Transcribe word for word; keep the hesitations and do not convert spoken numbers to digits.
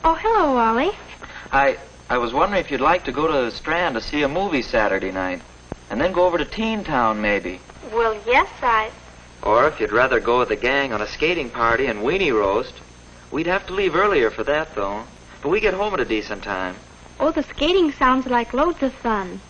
Oh, hello, Wally. I I was wondering if you'd like to go to the Strand to see a movie Saturday night. And then go over to Teen Town, maybe. Well, yes, I... Or if you'd rather go with the gang on a skating party and weenie roast. We'd have to leave earlier for that, though. But we get home at a decent time. Oh, the skating sounds like loads of fun.